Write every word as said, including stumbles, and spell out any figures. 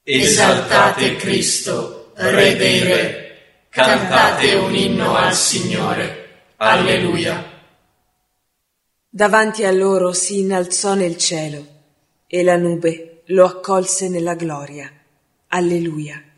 Esaltate Cristo, Re dei Re, cantate un inno al Signore. Alleluia. Davanti a loro si innalzò nel cielo e la nube lo accolse nella gloria. Alleluia.